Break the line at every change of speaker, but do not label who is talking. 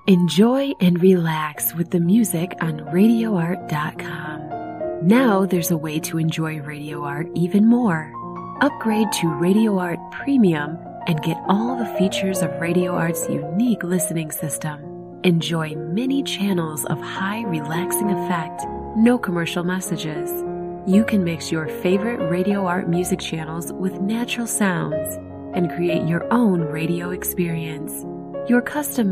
Enjoy and relax with the music on RadioArt.com. Now there's a way to enjoy Radio Art even more. Upgrade to Radio Art Premium and get all the features of Radio Art's unique listening system. Enjoy many channels of high relaxing effect, no commercial messages. You can mix your favorite Radio Art music channels with natural sounds and create your own radio experience. Your custom